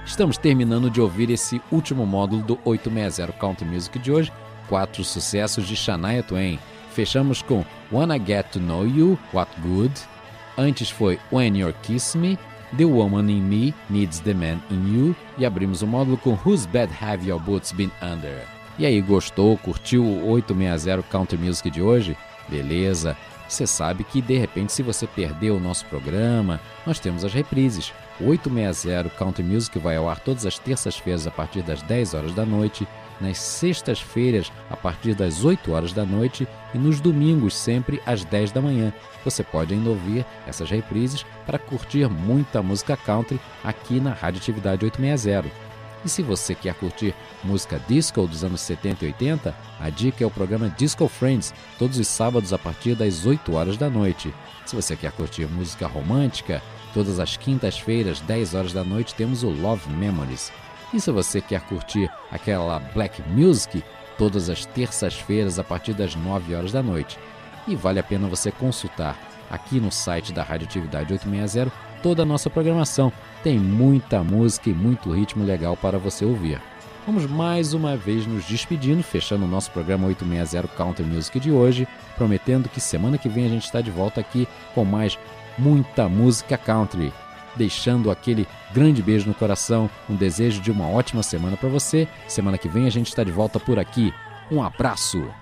Estamos terminando de ouvir esse último módulo do 860 Country Music de hoje, 4 sucessos de Shania Twain. Fechamos com Wanna Get to Know You, What Good. Antes foi When You're Kiss Me, The Woman in Me Needs the Man in You. E abrimos o módulo com Whose Bed Have Your Boots Been Under? E aí, gostou, curtiu o 860 Country Music de hoje? Beleza! Você sabe que, de repente, se você perdeu o nosso programa, nós temos as reprises. O 860 Country Music vai ao ar todas as terças-feiras a partir das 10 horas da noite, nas sextas-feiras a partir das 8 horas da noite e nos domingos sempre às 10 da manhã. Você pode ainda ouvir essas reprises para curtir muita música country aqui na Radioatividade 860. E se você quer curtir música disco dos anos 70 e 80, a dica é o programa Disco Friends, todos os sábados a partir das 8 horas da noite. Se você quer curtir música romântica, todas as quintas-feiras, 10 horas da noite, temos o Love Memories. E se você quer curtir aquela Black Music, todas as terças-feiras a partir das 9 horas da noite. E vale a pena você consultar aqui no site da Radioatividade 860 toda a nossa programação. Tem muita música e muito ritmo legal para você ouvir. Vamos mais uma vez nos despedindo, fechando o nosso programa 860 Country Music de hoje, prometendo que semana que vem a gente está de volta aqui com mais muita música country. Deixando aquele grande beijo no coração, um desejo de uma ótima semana para você. Semana que vem a gente está de volta por aqui. Um abraço!